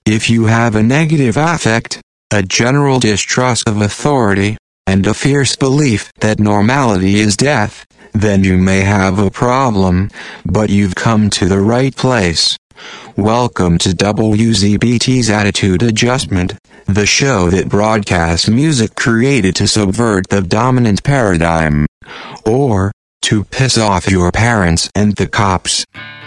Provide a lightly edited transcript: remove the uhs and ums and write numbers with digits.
If you have a negative affect, a general distrust of authority, and a fierce belief that normality is death, then you may have a problem, but you've come to the right place. Welcome to WZBT's Attitude Adjustment, the show that broadcasts music created to subvert the dominant paradigm, or to piss off your parents and the cops.